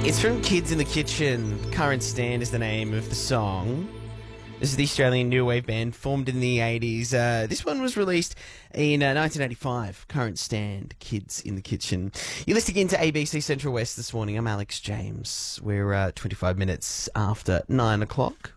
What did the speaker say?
It's from Kids in the Kitchen. Current Stand is the name of the song. This is the Australian new wave band formed in the 80s. This one was released in 1985. Current Stand, Kids in the Kitchen. You're listening into ABC Central West this morning. I'm Alex James. We're 25 minutes after 9 o'clock.